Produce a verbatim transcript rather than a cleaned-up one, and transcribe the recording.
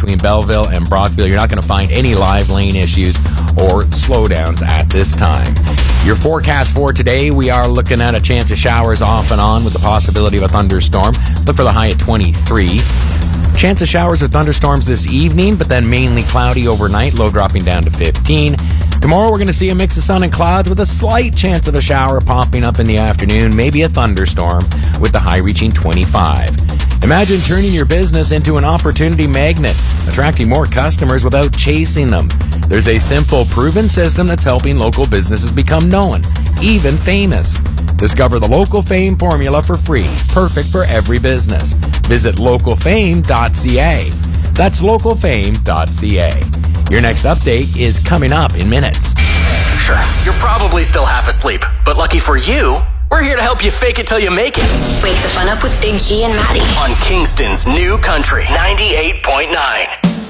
between Belleville and Brockville. You're not going to find any live lane issues or slowdowns at this time. Your forecast for today, we are looking at a chance of showers off and on with the possibility of a thunderstorm. Look for the high at twenty-three. Chance of showers or thunderstorms this evening, but then mainly cloudy overnight, low dropping down to fifteen. Tomorrow we're going to see a mix of sun and clouds with a slight chance of a shower popping up in the afternoon, maybe a thunderstorm with the high reaching twenty-five. Imagine turning your business into an opportunity magnet, attracting more customers without chasing them. There's a simple, proven system that's helping local businesses become known, even famous. Discover the Local Fame formula for free, perfect for every business. Visit local fame dot c a. That's local fame dot c a. Your next update is coming up in minutes. Sure, you're probably still half asleep, but lucky for you, we're here to help you fake it till you make it. Wake the fun up with Big G and Maddie on Kingston's New Country ninety-eight point nine.